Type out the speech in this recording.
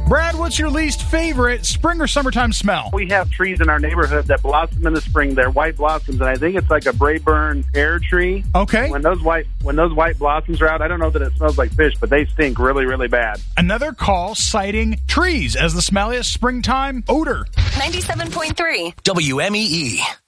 Brad, what's your least favorite spring or summertime smell? We have trees in our neighborhood that blossom in the spring. They're white blossoms, and I think it's like a Brayburn pear tree. Okay. When those white blossoms are out, I don't know that it smells like fish, but they stink really, really bad. Another call citing trees as the smelliest springtime odor. 97.3 WMEE.